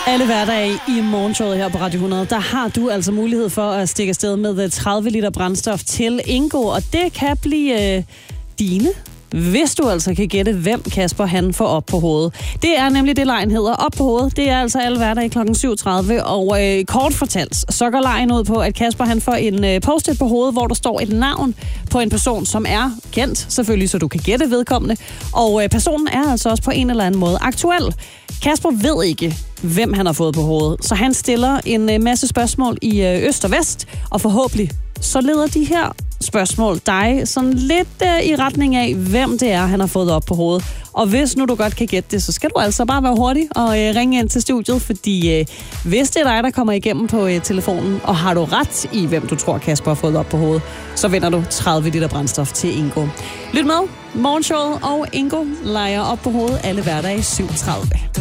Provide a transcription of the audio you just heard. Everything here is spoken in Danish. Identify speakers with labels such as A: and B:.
A: Alle hverdage i morgenshowet her på Radio 100, der har du altså mulighed for at stikke afsted med 30 liter brændstof til Ingo, og det kan blive dine, hvis du altså kan gætte, hvem Kasper han får op på hovedet. Det er nemlig det, lejen hedder, op på hovedet. Det er altså alle hverdage kl. 7.30, og kort fortalt, så går lejen ud på, at Kasper han får en post-it på hovedet, hvor der står et navn på en person, som er kendt, selvfølgelig, så du kan gætte vedkommende. Og personen er altså også på en eller anden måde aktuel. Kasper ved ikke, hvem han har fået på hovedet, så han stiller en masse spørgsmål i øst og vest, og forhåbentlig så leder de her spørgsmål dig sådan lidt i retning af, hvem det er, han har fået op på hovedet. Og hvis nu du godt kan gætte det, så skal du altså bare være hurtig og ringe ind til studiet, fordi hvis det er dig, der kommer igennem på telefonen, og har du ret i, hvem du tror, Kasper har fået op på hovedet, så vinder du 30 liter brændstof til Ingo. Lyt med, morgenshowet og Ingo leger op på hovedet alle hverdage 7.30.